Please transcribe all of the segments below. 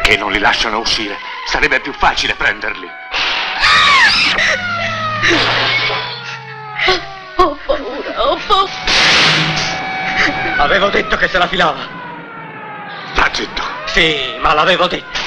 Perché non li lasciano uscire? Sarebbe più facile prenderli. Ho paura, ho paura. Avevo detto che se la filava. Sta zitto. Sì, ma l'avevo detto.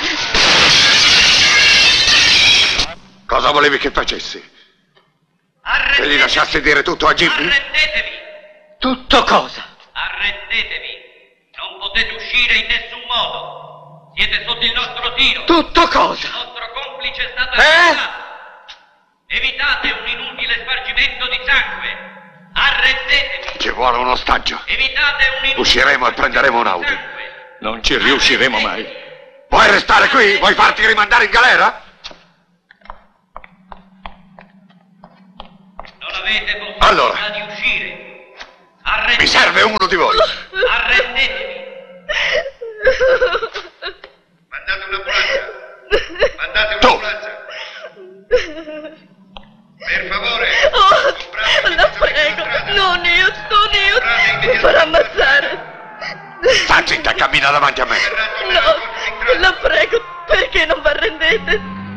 Cosa volevi che facessi? Che gli lasciassi dire tutto a Jimmy? Arrendetevi! Tutto cosa? Arrendetevi! Non potete uscire in nessun modo! Siete sotto il nostro tiro! Tutto cosa? Il nostro complice è stato arrestato! Evitate un inutile spargimento di sangue! Arrendetevi! Ci vuole un ostaggio. Evitate un inutile Usciremo e prenderemo un'auto. sangue. Non ci riusciremo mai. Vuoi restare qui? Vuoi farti rimandare in galera? Non avete possibilità Allora. di uscire! Arrendetevi! Mi serve uno di voi. Arrendetevi! Mandate un'ambulanza! Mandate Tu. un'ambulanza! Per favore! Oh, la prego, non io. Mi farà ammazzare. Sta zitta e cammina davanti a me. No, la prego, perché non vi arrendete?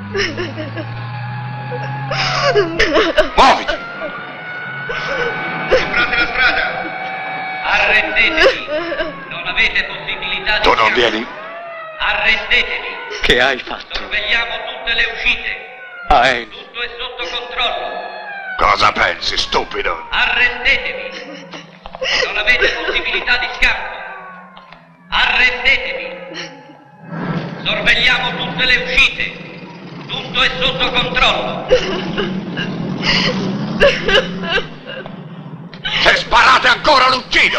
Muoviti. Comprate la strada! Arrendetevi! Non avete possibilità di Tu non scampo. vieni? Arrendetevi! Che hai fatto? Sorvegliamo tutte le uscite! Aeni. Tutto è sotto controllo! Cosa pensi, stupido? Arrendetevi! Non avete possibilità di scampo! Arrendetevi! Sorvegliamo tutte le uscite! Tutto è sotto controllo! Se sparate ancora l'uccido!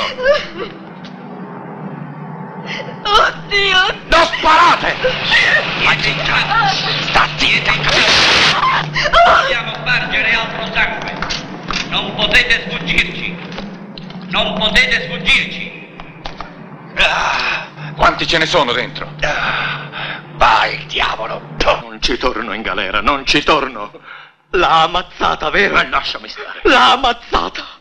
Oddio! Non sparate! Ma zitta! Sta zitta! Dobbiamo spargere altro sangue! Non potete sfuggirci! Non potete sfuggirci! Quanti ce ne sono dentro? Vai, il diavolo! Non ci torno in galera, non ci torno! L'ha ammazzata, vero? Lasciami stare! L'ha ammazzata!